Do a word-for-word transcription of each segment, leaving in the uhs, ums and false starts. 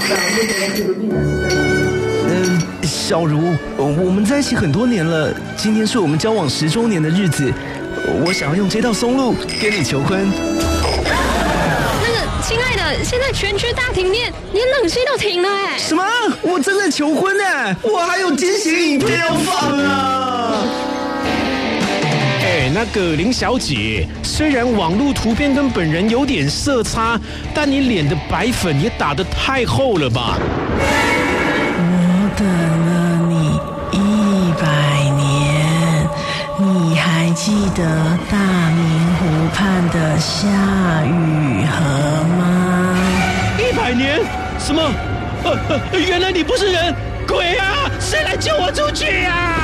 嗯，小如，我们在一起很多年了，今天是我们交往十周年的日子，我想要用这道松露跟你求婚。 那个，亲爱的，现在全区大停电，连冷气都停了哎。 什么？我真的求婚哎！我还有惊喜影片要放啊！ 哎，那个林小姐，虽然网络图片跟本人有点色差，但你脸的白粉也打得太厚了吧？ 我等了你一百年，你还记得大明湖畔的夏雨荷吗？ 一百年？什么？呃呃，原来你不是人，鬼啊！谁来救我出去啊？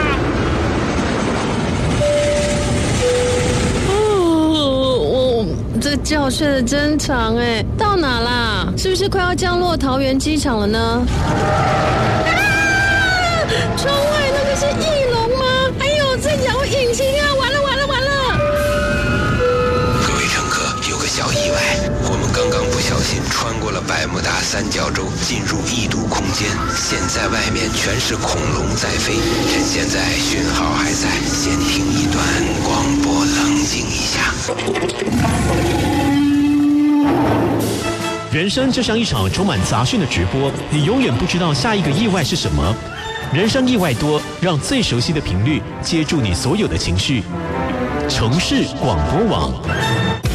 这觉睡得真长哎，到哪啦？是不是快要降落桃园机场了呢？啊！窗外那个是翼龙吗？哎呦，在摇引擎啊！完了完了完了！ 各位乘客，有个小意外，我们刚刚不小心穿过了百慕达三角洲，进入异度空间。现在外面全是恐龙在飞，趁现在讯号还在，先听一段广播，冷静一下。 人生就像一场充满杂讯的直播，你永远不知道下一个意外是什么。人生意外多，让最熟悉的频率接住你所有的情绪。城市广播网。